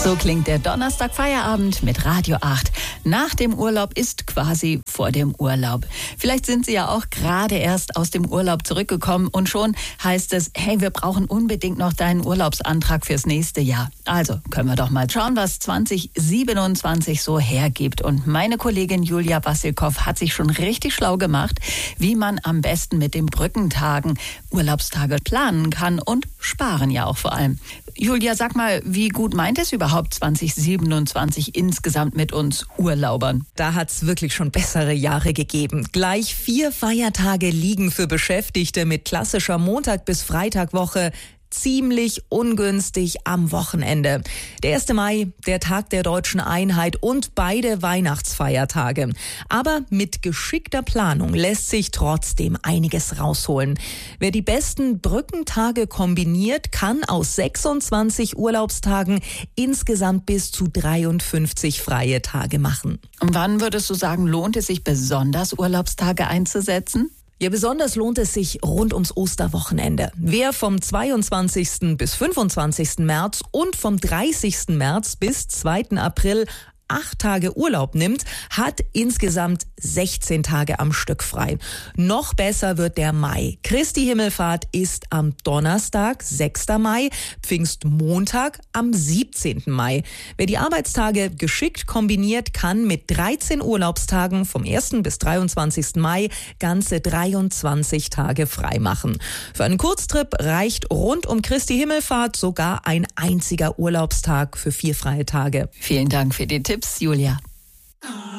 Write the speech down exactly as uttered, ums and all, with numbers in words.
So klingt der Donnerstag-Feierabend mit Radio acht. Nach dem Urlaub ist quasi vor dem Urlaub. Vielleicht sind Sie ja auch gerade erst aus dem Urlaub zurückgekommen und schon heißt es, hey, wir brauchen unbedingt noch deinen Urlaubsantrag fürs nächste Jahr. Also können wir doch mal schauen, was zwanzig siebenundzwanzig so hergibt. Und meine Kollegin Julia Wassilkow hat sich schon richtig schlau gemacht, wie man am besten mit den Brückentagen Urlaubstage planen kann und sparen ja auch vor allem. Julia, sag mal, wie gut meint es überhaupt zwanzig siebenundzwanzig insgesamt mit uns Urlaubern? Da hat's wirklich schon bessere Jahre gegeben. Gleich vier Feiertage liegen für Beschäftigte mit klassischer Montag- bis Freitagwoche ziemlich ungünstig am Wochenende. Der erste Mai, der Tag der deutschen Einheit und beide Weihnachtsfeiertage. Aber mit geschickter Planung lässt sich trotzdem einiges rausholen. Wer die besten Brückentage kombiniert, kann aus sechsundzwanzig Urlaubstagen insgesamt bis zu dreiundfünfzig freie Tage machen. Und wann würdest du sagen, lohnt es sich besonders, Urlaubstage einzusetzen? Ja, besonders lohnt es sich rund ums Osterwochenende. Wer vom zweiundzwanzigsten bis fünfundzwanzigsten März und vom dreißigsten März bis zweiten April acht Tage Urlaub nimmt, hat insgesamt sechzehn Tage am Stück frei. Noch besser wird der Mai. Christi Himmelfahrt ist am Donnerstag, sechsten Mai, Pfingstmontag am siebzehnten Mai. Wer die Arbeitstage geschickt kombiniert, kann mit dreizehn Urlaubstagen vom ersten bis dreiundzwanzigsten Mai ganze dreiundzwanzig Tage frei machen. Für einen Kurztrip reicht rund um Christi Himmelfahrt sogar ein einziger Urlaubstag für vier freie Tage. Vielen Dank für die Tipps, Julia.